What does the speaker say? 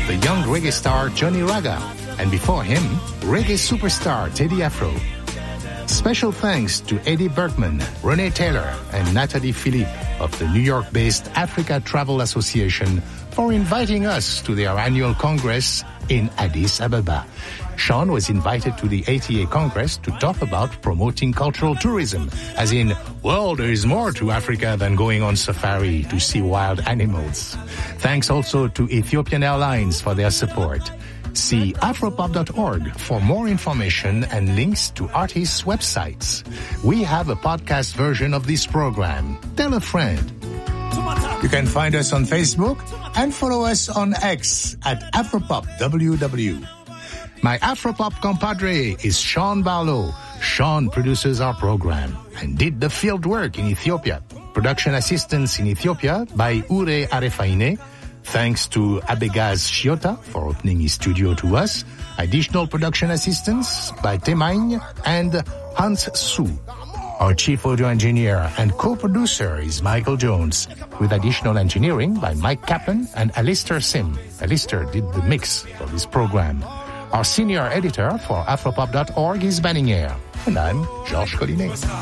the young reggae star Johnny Raga, and before him, reggae superstar Teddy Afro. Special thanks to Eddie Berkman, Renee Taylor, and Natalie Philippe of the New York-based Africa Travel Association for inviting us to their annual Congress in Addis Ababa. Sean was invited to the ATA Congress to talk about promoting cultural tourism, as in, well, there is more to Africa than going on safari to see wild animals. Thanks also to Ethiopian Airlines for their support. See afropop.org for more information and links to artists' websites. We have a podcast version of this program. Tell a friend. You can find us on Facebook and follow us on X at AfropopWW. My Afropop compadre is Sean Barlow. Sean produces our program and did the field work in Ethiopia. Production assistance in Ethiopia by Ure Arefaine. Thanks to Abegaz Shiota for opening his studio to us. Additional production assistance by Temain and Hans Su. Our chief audio engineer and co-producer is Michael Jones, with additional engineering by Mike Kaplan and Alistair Sim. Alistair did the mix for this program. Our senior editor for Afropop.org is Banning Air, and I'm Georges Collinet.